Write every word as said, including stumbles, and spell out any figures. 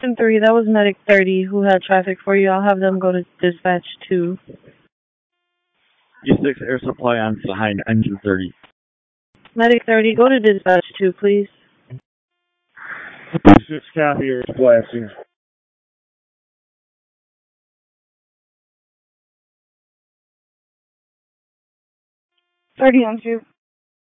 Engine three, that was Medic thirty who had traffic for you. I'll have them go to Dispatch two. G six Air Supply on behind Engine thirty. Medic thirty, go to Dispatch two, please. G six copy, Air Supply, I see. thirty on two.